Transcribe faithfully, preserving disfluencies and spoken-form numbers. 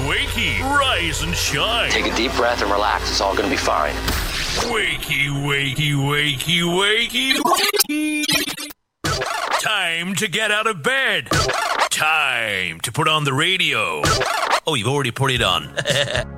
wakey. Rise and shine. Take a deep breath and relax. It's all going to be fine. Wakey, wakey, wakey, wakey, wakey. Time to get out of bed. Time to put on the radio. Oh, you've already put it on.